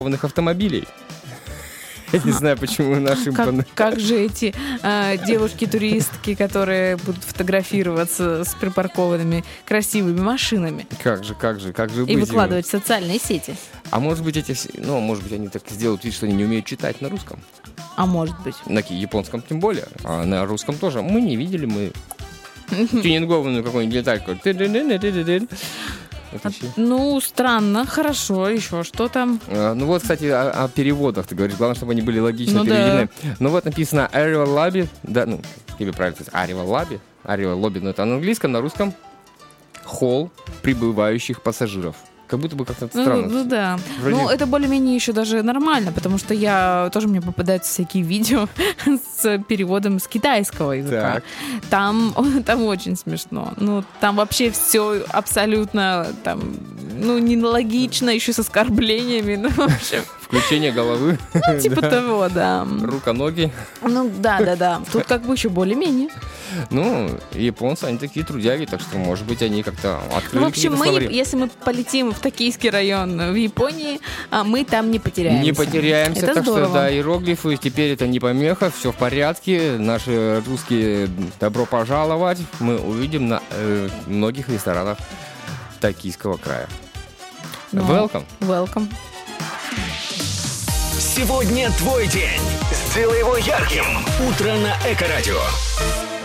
автомобилей. Я не знаю, почему наши... Как же эти девушки-туристки, которые будут фотографироваться с припаркованными красивыми машинами. Как же быть? И выкладывать в социальные сети. А может быть, может быть, они так сделают вид, что они не умеют читать на русском. А может быть. На японском тем более, а на русском тоже. Мы не видели, мы тюнингованную какую-нибудь детальку. Странно, хорошо, еще что там? Кстати, о переводах ты говоришь. Главное, чтобы они были логично переведены. Да. Вот написано Arrival Lobby. Да, тебе правильно сказать, Arrival Lobby. Arrival Lobby, но это на английском, на русском. Холл прибывающих пассажиров. Как будто бы как-то странно. Да. Это более-менее еще даже нормально, потому что мне попадаются всякие видео с переводом с китайского языка. Так. Там очень смешно. Там вообще все абсолютно нелогично, еще с оскорблениями. Включение головы. Типа того, да. Рука-ноги. Да. Тут как бы еще более-менее. Японцы, они такие трудяги, так что, может быть, они как-то открыли какие-то словари. Если мы полетим в Токийский район в Японии, мы там не потеряемся. Не потеряемся, это так здорово. что, иероглифы, теперь это не помеха, все в порядке. Наши русские, добро пожаловать. Мы увидим на многих ресторанах Токийского края. Welcome. Сегодня твой день. Сделай его ярким. Утро на Эко-радио.